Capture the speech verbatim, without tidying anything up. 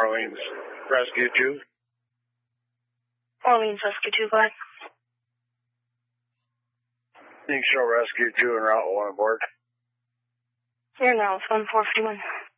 Orleans Rescue two. Orleans Rescue two, go ahead. You can show Rescue two and Route one aboard. Here now, it's one four fifty-one.